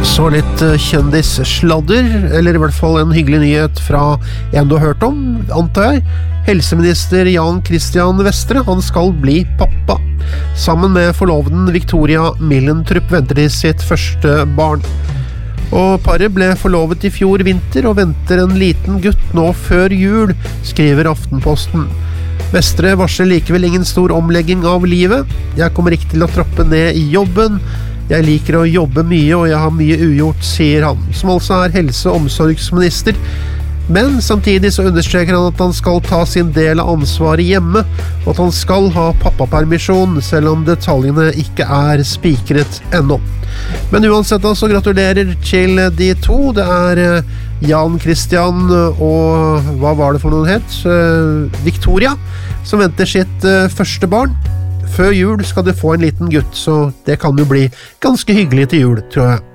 Så litt kjendissladder, eller i hvert fall en hyggelig nyhet fra en du har hørt om, antar jeg. Helseminister Jan Christian Vestre, han skal bli pappa. Sammen med forloveden Victoria Millentrup venter de sitt første barn. Og paret ble forlovet i fjor vinter og venter en liten gutt nå før jul, skriver Aftenposten. Vestre varsler likevel ingen stor omlegging av livet. Jeg kommer ikke til å trappe ned i jobben. Jeg liker å jobbe mye, og jeg har mye ugjort, sier han, som altså er helse- og omsorgsminister. Men samtidig så understreker han at han skal ta sin del av ansvaret hjemme, og at han skal ha pappapermisjon, selv om detaljene ikke er spikret ennå. Men uansett altså, gratulerer til de to. Det er Jan Christian og hva var det for noen het? Victoria, som venter sitt første barn. Før jul skal du få en liten gutt, så det kan jo bli ganske hyggelig til jul, tror jeg.